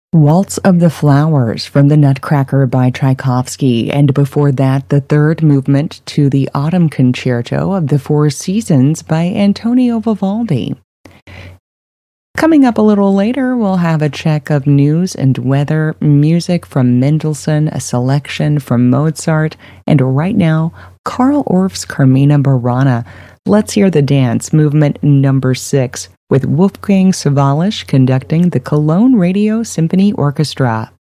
Waltz of the Flowers from the Nutcracker by Tchaikovsky, and before that, the third movement to the Autumn Concerto of the Four Seasons by Antonio Vivaldi. Coming up a little later, we'll have a check of news and weather, music from Mendelssohn, a selection from Mozart, and right now, Carl Orff's Carmina Burana. Let's hear the dance, movement number 6, with Wolfgang Sawallisch conducting the Cologne Radio Symphony Orchestra.